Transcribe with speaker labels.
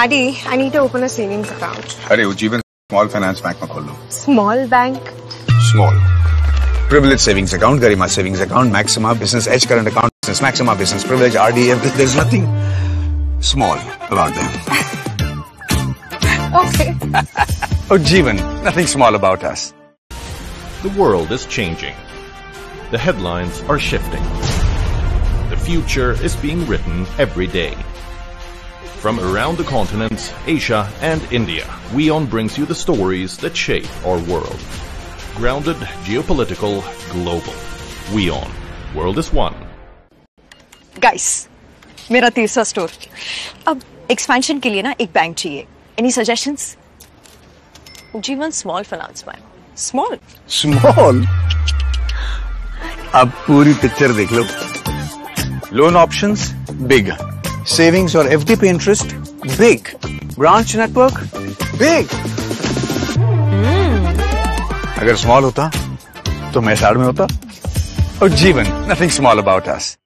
Speaker 1: Daddy, I need to open a savings account.
Speaker 2: अरे Ujjivan small finance bank में खोल लो.
Speaker 1: Small bank?
Speaker 2: Small. Privilege savings account, Garima savings account, Maxima business edge current account, business Maxima business privilege, RDF. There's nothing small about them.
Speaker 1: Okay.
Speaker 2: Ujjivan, nothing small about us.
Speaker 3: The world is changing. The headlines are shifting. The future is being written every day. From around the continents, Asia and India, WION brings you the stories that shape our world. Grounded, geopolitical, global. WION. World is one.
Speaker 4: Guys, मेरा तीसरा store. अब expansion के लिए ना एक bank चाहिए. Any suggestions? Ujjivan Small Finance Bank. Small.
Speaker 2: Small? अब पूरी पिक्चर देख लो. Loan options, big. Savings और FD पे interest, big. Branch network, big. अगर small होता, तो मैं साइड में होता. Ujjivan, nothing small about us.